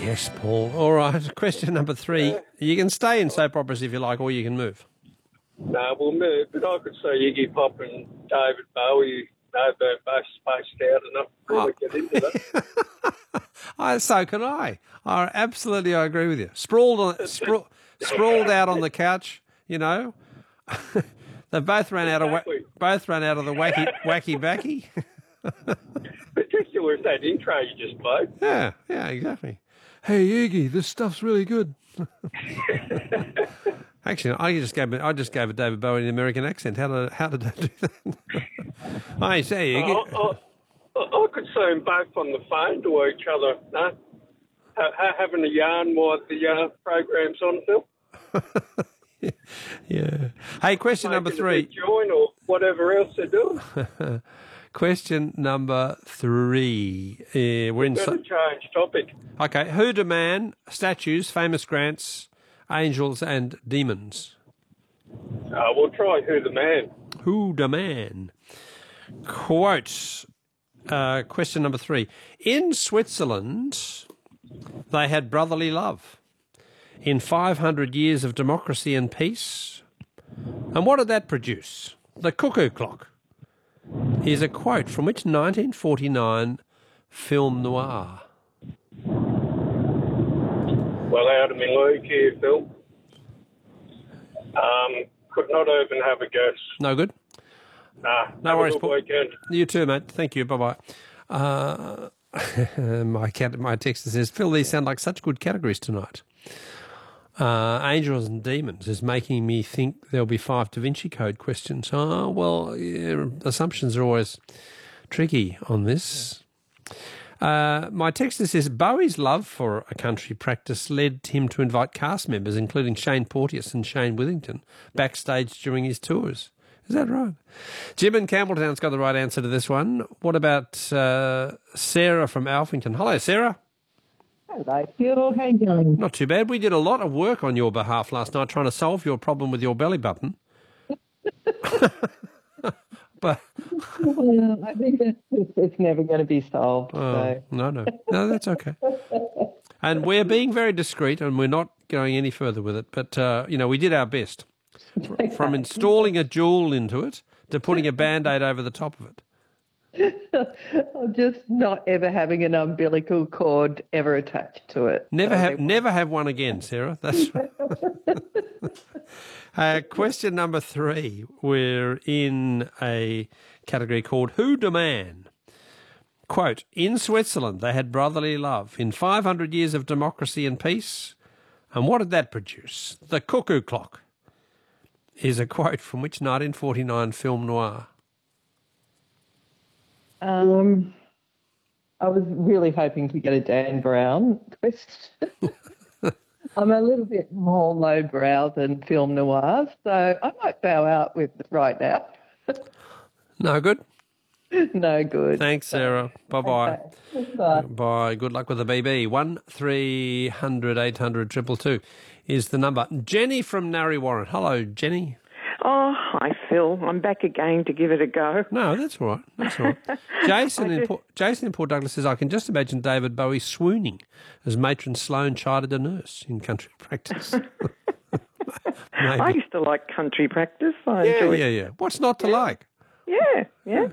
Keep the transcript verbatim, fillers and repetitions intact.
Yes, Paul. All right. Question number three. Yeah. You can stay in soap operas if you like, or you can move. No, we'll move, but I could see Iggy Pop and David Bowie, no, they're both spaced out enough to really Oh. get into that. I, so can I. I absolutely, I agree with you. Sprawled, on, spra- sprawled out on the couch, you know. They both ran out of wa- Exactly. both ran out of the wacky wacky backy. Particularly with that intro you just played. Yeah, yeah, exactly. Hey Iggy, this stuff's really good. Actually, I just gave I just gave a David Bowie an American accent. How did how did I do that? I say Iggy. I, I, I could see them both on the phone to each other, no? Ha, ha, having a yarn while the uh, program's on, Phil. Yeah. Hey, question number Making a three. big join or whatever else they're doing. Question number three. Uh, we're in. Better So- change topic. okay. Who do man? Statues, famous grants, angels, and demons. Uh, we'll try Who the Man. Who do man? Quote. Uh, question number three. In Switzerland, they had brotherly love. In five hundred years of democracy and peace. And what did that produce? The cuckoo clock is a quote from which nineteen forty-nine film noir? Well, out of my league here, Phil. Um, could not even have a guess. No good? Nah, No have worries, a good Paul. weekend. You too, mate. Thank you. Bye-bye. Uh, my, cat, my text says, Phil, these sound like such good categories tonight. Uh, angels and demons is making me think there'll be five Da Vinci Code questions. Oh, well, yeah, assumptions are always tricky on this. Uh, my texter says Bowie's love for a country practice led him to invite cast members, including Shane Porteous and Shane Withington, backstage during his tours. Is that right? Jim in Campbelltown's got the right answer to this one. What about uh, Sarah from Alphington? Hello, Sarah. Hello, Phil. How you going? Not too bad. We did a lot of work on your behalf last night trying to solve your problem with your belly button. But Well, I think it's, it's never going to be solved. oh, So. no, no, no, that's okay. And we're being very discreet, and we're not going any further with it. But uh, you know, we did our best, from installing a jewel into it to putting a Band-Aid over the top of it. I'm just not ever having an umbilical cord ever attached to it. Never So have, they- never have one again, Sarah. That's right. uh, question number three. We're in a category called Who Do Man? Quote, in Switzerland, they had brotherly love. In five hundred years of democracy and peace. And what did that produce? The cuckoo clock is a quote from which nineteen forty-nine film noir? Um, I was really hoping to get a Dan Brown question. I'm a little bit more lowbrow than film noir, so I might bow out with it right now. No good? No good. Thanks, Sarah. Bye-bye. Okay. Bye. Bye. Good luck with the B B. One three hundred eight hundred triple two is the number. Jenny from Narre Warren. Hello, Jenny. Oh, hi, Phil. I'm back again to give it a go. No, that's all right. That's all right. Jason in Port, Jason in Port Douglas says, I can just imagine David Bowie swooning as matron Sloane chided a nurse in country practice. I Maybe. used to like country practice. I Yeah, enjoyed yeah, yeah. What's not to like? Yeah, yeah.